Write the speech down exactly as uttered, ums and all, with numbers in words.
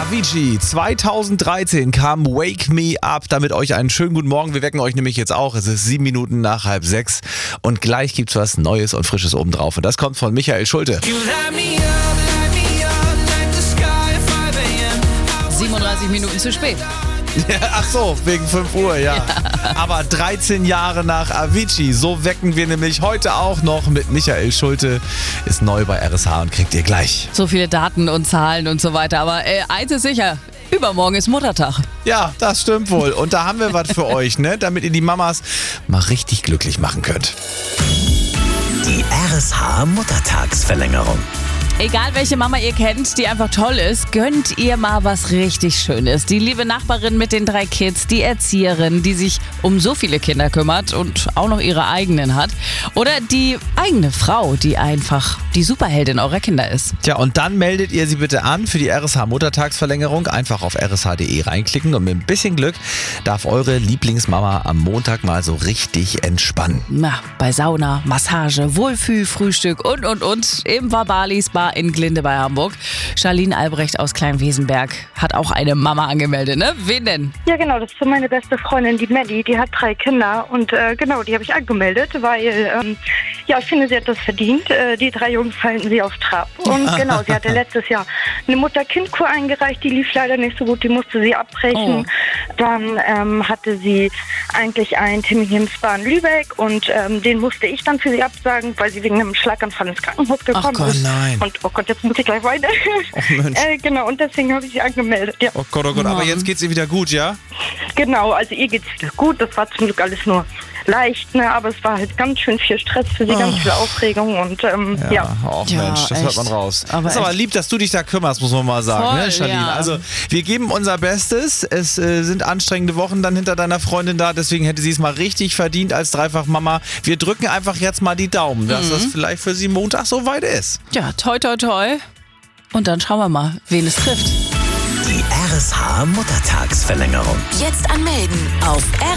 Avicii, zweitausenddreizehn kam Wake Me Up, damit euch einen schönen guten Morgen. Wir wecken euch nämlich jetzt auch. Es ist sieben Minuten nach halb sechs und gleich gibt's was Neues und Frisches obendrauf. Und das kommt von Michael Schulte. siebenunddreißig Minuten zu spät. Ja, ach so, wegen fünf Uhr, ja. ja. Aber dreizehn Jahre nach Avicii, so wecken wir nämlich heute auch noch mit Michael Schulte. Ist neu bei R S H und kriegt ihr gleich. So viele Daten und Zahlen und so weiter. Aber äh, eins ist sicher, übermorgen ist Muttertag. Ja, das stimmt wohl. Und da haben wir was für euch, ne? Damit ihr die Mamas mal richtig glücklich machen könnt. Die R S H Muttertagsverlängerung. Egal welche Mama ihr kennt, die einfach toll ist, gönnt ihr mal was richtig Schönes. Die liebe Nachbarin mit den drei Kids, die Erzieherin, die sich um so viele Kinder kümmert und auch noch ihre eigenen hat. Oder die eigene Frau, die einfach die Superheldin eurer Kinder ist. Tja, und dann meldet ihr sie bitte an für die R S H Muttertagsverlängerung. Einfach auf r s h punkt d e reinklicken und mit ein bisschen Glück darf eure Lieblingsmama am Montag mal so richtig entspannen. Na, bei Sauna, Massage, Wohlfühlfrühstück und, und, und im Vabalis Bar in Glinde bei Hamburg. Charlene Albrecht aus Kleinwesenberg hat auch eine Mama angemeldet, ne? Wen denn? Ja, genau, das ist meine beste Freundin, die Maddie, die hat drei Kinder und äh, genau, die habe ich angemeldet, weil, ähm, ja, ich finde, sie hat das verdient. Äh, die drei Jungs halten sie auf Trab und genau, sie hatte letztes Jahr eine Mutter-Kind-Kur eingereicht, die lief leider nicht so gut, die musste sie abbrechen. Oh. Dann ähm, hatte sie eigentlich einen Termin im Spa in Lübeck und ähm, den musste ich dann für sie absagen, weil sie wegen einem Schlaganfall ins Krankenhaus gekommen Ach Gott, ist. Nein. Und oh Gott, jetzt muss ich gleich weiter. Oh Mensch. äh, genau, und deswegen habe ich sie angemeldet. Ja. Oh Gott, oh Gott, aber jetzt geht's ihr wieder gut, ja? Genau, also ihr geht's wieder gut. Das war zum Glück alles nur leicht, ne? Aber es war halt ganz schön viel Stress für sie, oh. ganz viel Aufregung und ähm, ja. Ja, oh ja, Mensch, das echt. hört man raus. Aber das ist aber echt. lieb, dass du dich da kümmerst, muss man mal sagen, Voll, ne, Charlene? ja. Also wir geben unser Bestes. Es äh, sind anstrengende Wochen dann hinter deiner Freundin da, deswegen hätte sie es mal richtig verdient als Dreifachmama. Wir drücken einfach jetzt mal die Daumen, dass mhm. das vielleicht für sie Montag so weit ist. Ja, toi, toi, toi. Und dann schauen wir mal, wen es trifft. Die R S H Muttertagsverlängerung. Jetzt anmelden auf r